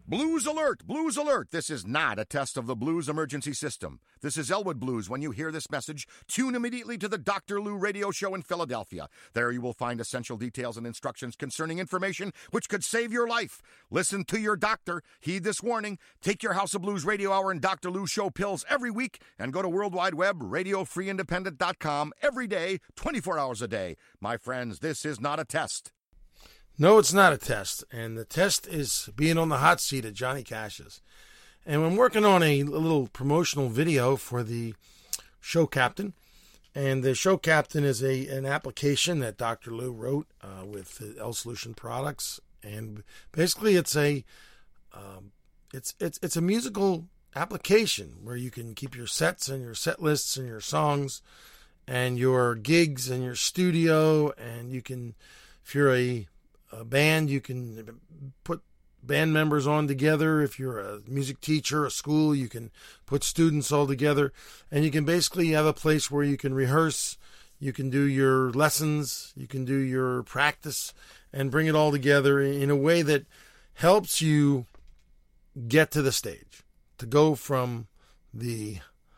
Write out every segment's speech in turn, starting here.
Blues alert! Blues alert! This is not a test of the Blues emergency system. This is Elwood Blues. When you hear this message, tune immediately to the Dr. Lou radio show in Philadelphia. There you will find essential details and instructions concerning information which could save your life. Listen to your doctor. Heed this warning. Take your House of Blues radio hour and Dr. Lou show pills every week and go to World Wide Web, radiofreeindependent.com every day, 24 hours a day. My friends, this is not a test. No, it's not a test, and the test is being on the hot seat at Johnny Cash's. And I'm working on a little promotional video for the Show Captain, and the Show Captain is an application that Dr. Lou wrote with L Solution products, and basically it's a musical application where you can keep your sets and your set lists and your songs and your gigs and your studio, and you can, if you're a band, you can put band members on together. If you're a music teacher, a school, you can put students all together, and you can basically have a place where you can rehearse, you can do your lessons, you can do your practice, and bring it all together in a way that helps you get to the stage, to go from the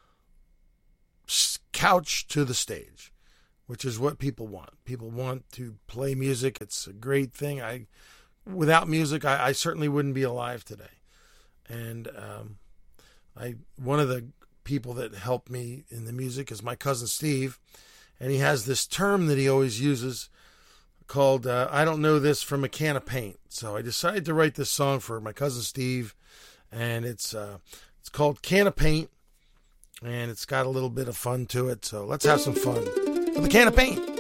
couch to the stage, which is what people want. People want to play music. It's a great thing. Without music, I certainly wouldn't be alive today. And one of the people that helped me in the music is my cousin Steve, and he has this term that he always uses called "I don't know this from a can of paint." So I decided to write this song for my cousin Steve, and it's called "Can of Paint," and it's got a little bit of fun to it. So let's have some fun with a can of paint.